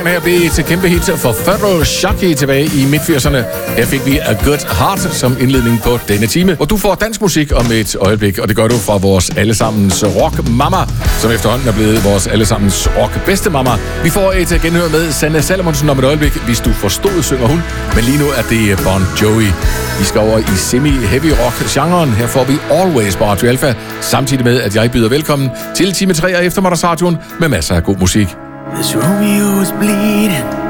Sangen her blev til kæmpe hit for Federal Shocky tilbage i midt-80'erne. Her fik vi A Good Heart som indledning på denne time, hvor du får dansk musik om et øjeblik, og det gør du fra vores allesammens rock-mama, som efterhånden er blevet vores allesammens rock-bedste-mama. Vi får et genhør med Sanne Salomonsen om et øjeblik. Hvis du forstod, synger hun, men lige nu er det Bon Jovi. Vi skal over i semi-heavy rock-genren. Her får vi Always på Radio Alpha, samtidig med, at jeg byder velkommen til time 3 af eftermiddagsradioen med masser af god musik. This Romeo is bleeding.